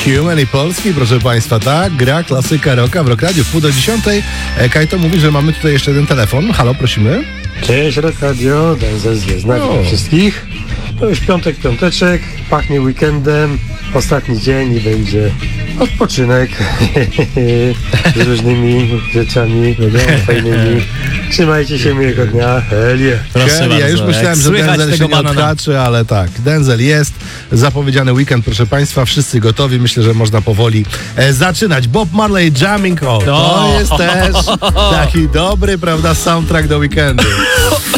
Human i Polski, proszę Państwa, tak, gra klasyka rocka w Rock Radio w 9:30. Kajto mówi, że mamy tutaj jeszcze jeden telefon. Halo, prosimy. Cześć Rock Radio, Denzel z Wiesna, witam wszystkich. To już piąteczek, pachnie weekendem, ostatni dzień i będzie odpoczynek z różnymi rzeczami fajnymi. Trzymajcie się, miłego dnia, helie. Ja już myślałem, że Denzel się nie odhaczy, ale tak, Denzel jest, zapowiedziany weekend, proszę Państwa, wszyscy gotowi, myślę, że można powoli zaczynać. Bob Marley, Jamming, to jest też taki dobry, prawda, soundtrack do weekendu.